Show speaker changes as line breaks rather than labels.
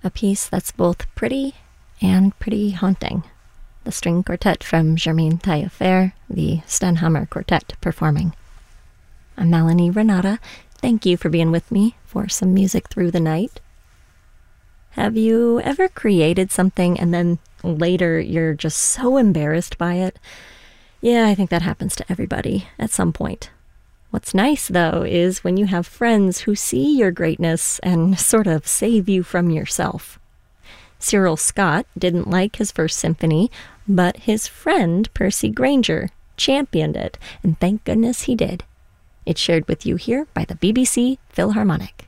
a piece that's both pretty and pretty haunting. The string quartet from Germaine Taillefer, the Stenhammar Quartet performing. I'm Melanie Renata. Thank you for being with me for some music through the night. Have you ever created something and then later you're just so embarrassed by it? Yeah, I think that happens to everybody at some point. What's nice, though, is when you have friends who see your greatness and sort of save you from yourself. Cyril Scott didn't like his first symphony, but his friend Percy Grainger championed it, and thank goodness he did. It's shared with you here by the BBC Philharmonic.